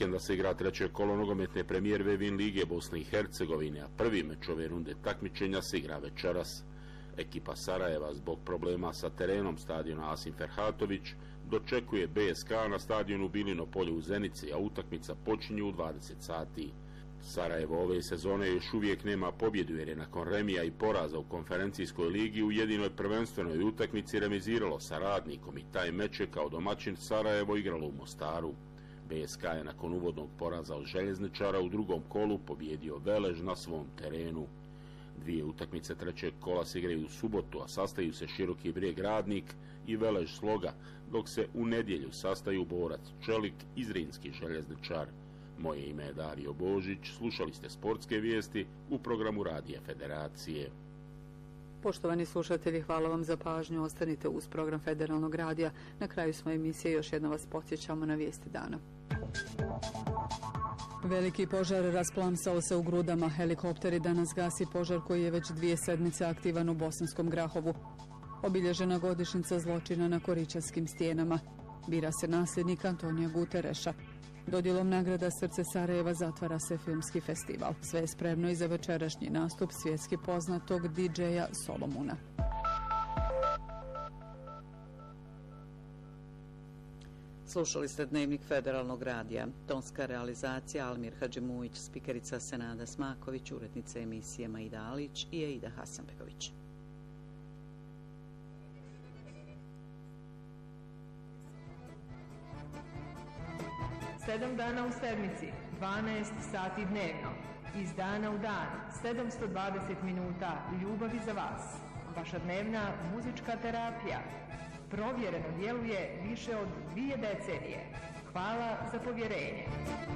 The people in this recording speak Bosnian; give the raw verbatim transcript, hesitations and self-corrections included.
vikenda se igra treće kolo nogometne premijer Vevin lige Bosne i Hercegovine, a prvi meč ove runde takmičenja se igra večeras. Ekipa Sarajeva zbog problema sa terenom stadiona Asim Ferhatović dočekuje B S K na stadionu Bilino polje u Zenici, a utakmica počinje u dvadeset sati. Sarajevo ove sezone još uvijek nema pobjedu jer je nakon remija i poraza u konferencijskoj ligi u jedinoj prvenstvenoj utakmici remiziralo sa Radnikom i taj meč je kao domaćin Sarajevo igralo u Mostaru. B S K je nakon uvodnog poraza od Željezničara u drugom kolu pobjedio Velež na svom terenu. Dvije utakmice trećeg kola se igraju u subotu, a sastaju se Široki Brijeg Radnik i Velež Sloga, dok se u nedjelju sastaju Borac Čelik i Zrinski Željezničar. Moje ime je Dario Božić, slušali ste sportske vijesti u programu Radija Federacije. Poštovani slušatelji, hvala vam za pažnju, ostanite uz program Federalnog radija. Na kraju smo emisije, još jednom vas podsjećamo na vijesti dana. Veliki požar rasplamsao se u Grudama. Helikopteri danas gasi požar koji je već dvije sedmice aktivan u Bosanskom Grahovu. Obilježena godišnjica zločina na Koričanskim stijenama. Bira se nasljednik Antonija Gutereša. Dodjelom nagrada Srce Sarajeva zatvara se filmski festival. Sve je spremno i za večerašnji nastup svjetski poznatog D J-a Solomuna. Slušali ste Dnevnik Federalnog radija. Tonska realizacija Almir Hadžimujić, spikerica Senada Smaković, urednica emisije Maida Alić i Aida Hasanbegović. Sedam dana u sedmici, dvanaest sati dnevno. Iz dana u dan, sedamsto dvadeset minuta ljubavi za vas. Vaša dnevna muzička terapija. Provjereno djeluje više od dvije decenije. Hvala za povjerenje.